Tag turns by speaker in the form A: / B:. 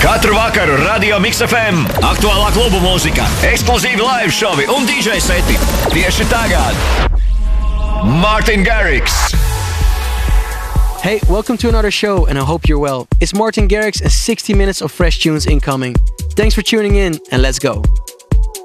A: Katru vakaru Radio Mix FM. Aktuālā klubu mūzika, ekskluzīvi live šovi un DJ seti. Tieši tagad Martin Garrix.
B: Hey, welcome to another show and I hope you're well. It's Martin Garrix and 60 minutes of fresh tunes incoming. Thanks for tuning in and let's go.